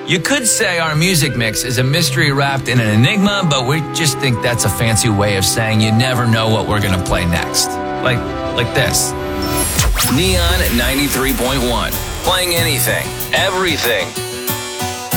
You could say our music mix is a mystery wrapped in an enigma, but we just think that's a fancy way of saying you never know what we're going to play next. Like this. Neon 93.1. Playing anything, everything.